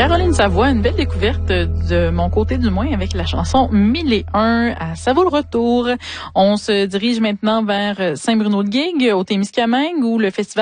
Caroline Savoie, une belle découverte de mon côté du moins avec la chanson 1001 à Ça vaut le retour. On se dirige maintenant vers Saint-Bruno-de-Guigue, au Témiscamingue, où le festival